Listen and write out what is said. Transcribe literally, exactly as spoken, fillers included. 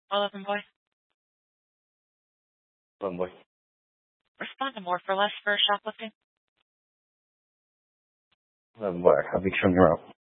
Eleven boy. One boy. Respond to more for less for shoplifting. Eleven boy. I'll be showing you out.